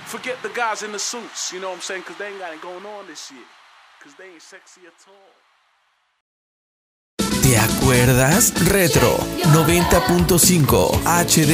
Forget the guys in the suits, you know what I'm saying? Because they ain't got it going on this year. Because they ain't sexy at all. ¿Te acuerdas? Retro 90.5 HD